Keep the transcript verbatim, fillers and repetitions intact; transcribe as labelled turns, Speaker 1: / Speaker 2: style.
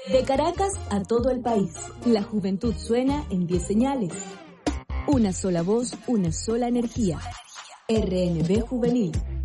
Speaker 1: De Caracas a todo el país, la juventud suena en diez señales. Una sola voz, una sola energía. R N B Juvenil.